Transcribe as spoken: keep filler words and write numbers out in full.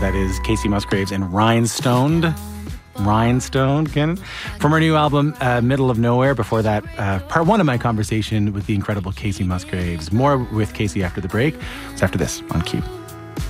That is Kacey Musgraves and Rhinestoned. Rhinestone, Ken. From her new album, uh, Middle of Nowhere. Before that, uh, part one of my conversation with the incredible Kacey Musgraves. More with Kacey after the break. It's after this on Q.